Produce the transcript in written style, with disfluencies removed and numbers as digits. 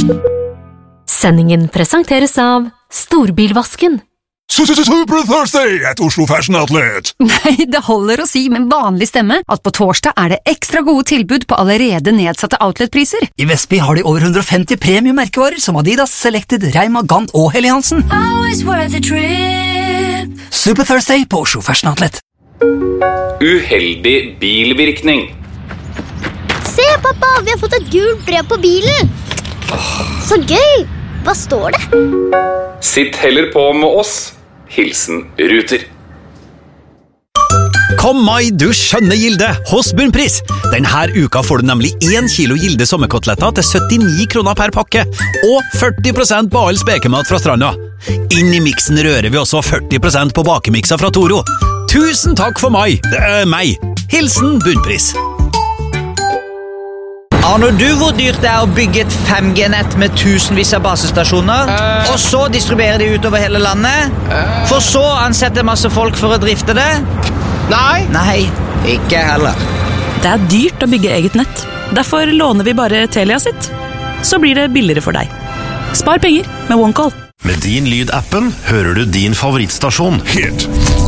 Sendingen presenteres av Storbilvasken. Super Thursday at Oslo Fashion Outlet. Nei, det holder å si med vanlig stemme at på torsdag det ekstra gode tilbud på allerede nedsatte outletpriser. I Vestby har de over 150 premium-merkevarer som Adidas, Selected, Reima, Gant og Helly Hansen. Super Thursday på Oslo Fashion Outlet. Uheldig bilvirkning. Se, pappa, vi har fått et gult brev på bilen. Så gøy! Hva står det? Sitt heller på med oss. Hilsen Ruter. Kom mai, du skjønne Gilde, hos Bunnpris. Denne uka får du nemlig 1 kilo Gilde sommerkoteletter til 79 kroner per pakke, og 40% på all spekemat fra stranda. Inn i miksen rører vi også 40% på bakemikser fra Toro. Tusen takk for meg. Hilsen Bunnpris. Aner du hvor dyrt det å bygge et 5G-nett med tusenvis av basestasjoner, og så distribuere de utover hele landet, for så ansette masse folk for å drifte det? Nei, ikke heller. Det dyrt å bygge eget nett. Derfor låner vi bare Telia sitt. Så blir det billigere for deg. Spar penger med OneCall. Med din lyd-appen hører du din favorittstasjon. Hit.